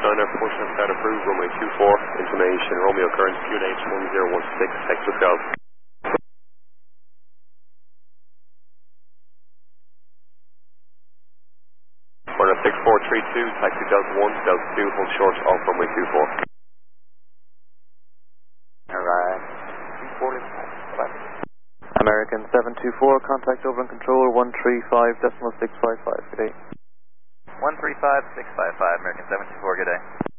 Niner, pushing start approved, runway 24, information, Romeo current, QNH 1016, Texas Golf. Runway 6432, taxi Delta 1, Delta 2, hold short off runway 24. Alright. 240. American 724, contact over and control 135.655, good day. 135.655, American 724, good day.